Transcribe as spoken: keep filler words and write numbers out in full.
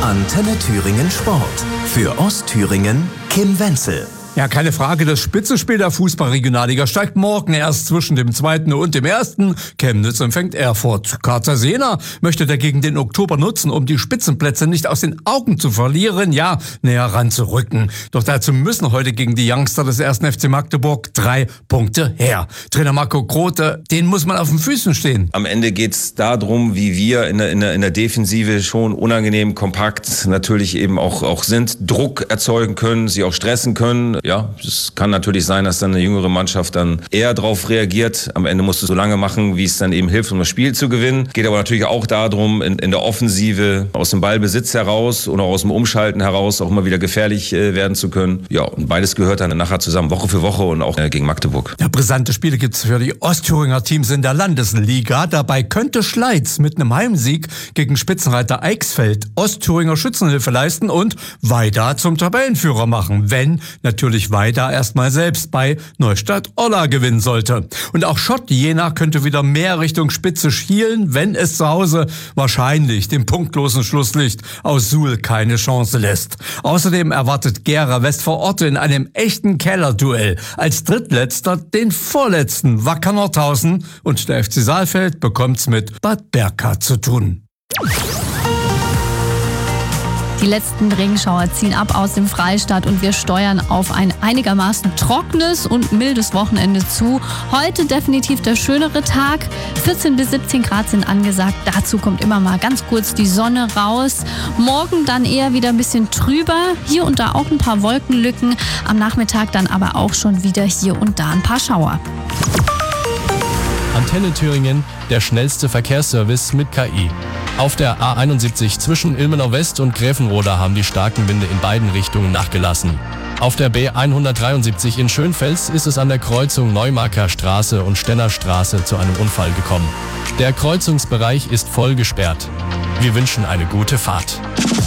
Antenne Thüringen Sport. Für Ostthüringen Kim Wenzel. Ja, keine Frage, das Spitzenspiel der Fußball-Regionalliga steigt morgen erst zwischen dem zweiten und dem ersten. Chemnitz empfängt Erfurt. Karzer Sena möchte dagegen den Oktober nutzen, um die Spitzenplätze nicht aus den Augen zu verlieren, ja, näher ranzurücken. Doch dazu müssen heute gegen die Youngster des ersten F C Magdeburg drei Punkte her. Trainer Marco Grote, den muss man auf den Füßen stehen. Am Ende geht's darum, wie wir in der, in der, in der Defensive schon unangenehm kompakt natürlich eben auch, auch sind, Druck erzeugen können, sie auch stressen können. Ja, es kann natürlich sein, dass dann eine jüngere Mannschaft dann eher darauf reagiert. Am Ende musst du so lange machen, wie es dann eben hilft, um das Spiel zu gewinnen. Geht aber natürlich auch darum, in, in der Offensive aus dem Ballbesitz heraus oder aus dem Umschalten heraus auch immer wieder gefährlich äh, werden zu können. Ja, und beides gehört dann nachher zusammen, Woche für Woche und auch äh, gegen Magdeburg. Ja, brisante Spiele gibt's für die Ostthüringer Teams in der Landesliga. Dabei könnte Schleiz mit einem Heimsieg gegen Spitzenreiter Eichsfeld Ostthüringer Schützenhilfe leisten und Weida zum Tabellenführer machen, wenn natürlich Weida erstmal selbst bei Neustadt-Olla gewinnen sollte. Und auch Schott Jena könnte wieder mehr Richtung Spitze schielen, wenn es zu Hause wahrscheinlich dem punktlosen Schlusslicht aus Suhl keine Chance lässt. Außerdem erwartet Gera Westvororte in einem echten Kellerduell als Drittletzter den vorletzten Wacker Nordhausen und der F C Saalfeld bekommt's mit Bad Berka zu tun. Die letzten Regenschauer ziehen ab aus dem Freistaat und wir steuern auf ein einigermaßen trockenes und mildes Wochenende zu. Heute definitiv der schönere Tag. vierzehn bis siebzehn Grad sind angesagt. Dazu kommt immer mal ganz kurz die Sonne raus. Morgen dann eher wieder ein bisschen trüber. Hier und da auch ein paar Wolkenlücken. Am Nachmittag dann aber auch schon wieder hier und da ein paar Schauer. Antenne Thüringen, der schnellste Verkehrsservice mit K I. Auf der A einundsiebzig zwischen Ilmenau West und Gräfenroda haben die starken Winde in beiden Richtungen nachgelassen. Auf der B hundertdreiundsiebzig in Schönfels ist es an der Kreuzung Neumarker Straße und Stenner Straße zu einem Unfall gekommen. Der Kreuzungsbereich ist voll gesperrt. Wir wünschen eine gute Fahrt.